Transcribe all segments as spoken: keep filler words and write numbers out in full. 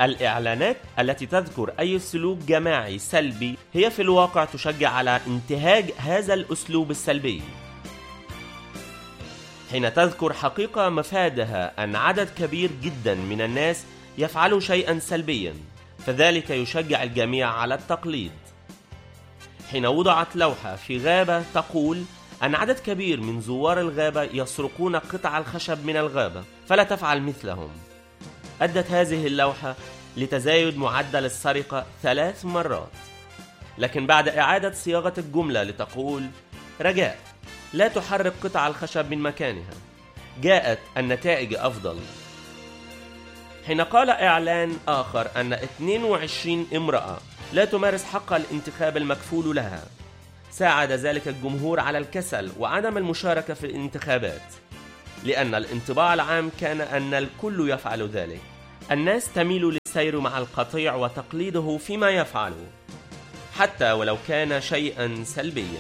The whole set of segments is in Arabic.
الإعلانات التي تذكر أي سلوك جماعي سلبي هي في الواقع تشجع على انتهاج هذا الأسلوب السلبي. حين تذكر حقيقة مفادها أن عدد كبير جدا من الناس يفعلوا شيئا سلبيا، فذلك يشجع الجميع على التقليد. حين وضعت لوحة في غابة تقول أن عدد كبير من زوار الغابة يسرقون قطع الخشب من الغابة فلا تفعل مثلهم، أدت هذه اللوحة لتزايد معدل السرقة ثلاث مرات. لكن بعد إعادة صياغة الجملة لتقول رجاء لا تحرك قطع الخشب من مكانها، جاءت النتائج أفضل. حين قال إعلان آخر أن اثنين وعشرين امرأة لا تمارس حق الانتخاب المكفول لها، ساعد ذلك الجمهور على الكسل وعدم المشاركة في الانتخابات، لأن الانطباع العام كان أن الكل يفعل ذلك. الناس تميل للسير مع القطيع وتقليده فيما يفعله حتى ولو كان شيئا سلبيا.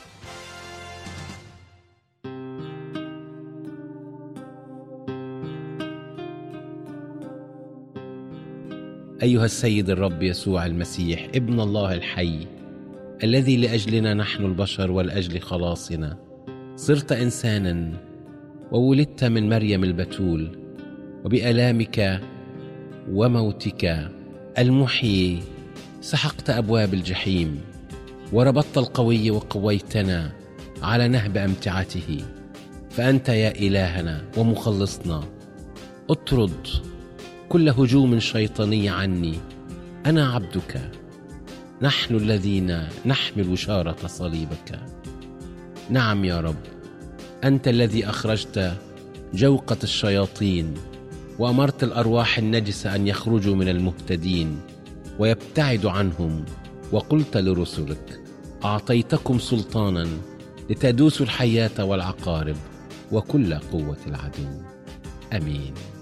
أيها السيد الرب يسوع المسيح ابن الله الحي، الذي لأجلنا نحن البشر ولأجل خلاصنا صرت إنسانا وولدت من مريم البتول، وبآلامك وموتك المحيي سحقت أبواب الجحيم وربطت القوي وقويتنا على نهب أمتعته. فأنت يا إلهنا ومخلصنا اطرد كل هجوم شيطاني عني، أنا عبدك، نحن الذين نحمل شارة صليبك. نعم يا رب، أنت الذي أخرجت جوقة الشياطين وأمرت الأرواح النجسة أن يخرجوا من المهتدين ويبتعدوا عنهم، وقلت لرسلك أعطيتكم سلطانا لتدوسوا الحياة والعقارب وكل قوة العدو. أمين.